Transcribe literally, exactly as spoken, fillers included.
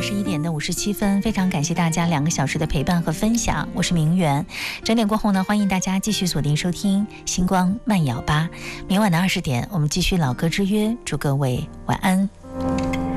二十一点的五十七分，非常感谢大家两个小时的陪伴和分享，我是明媛。整点过后呢，欢迎大家继续锁定收听星光慢摇吧。明晚的二十点，我们继续老歌之约，祝各位晚安。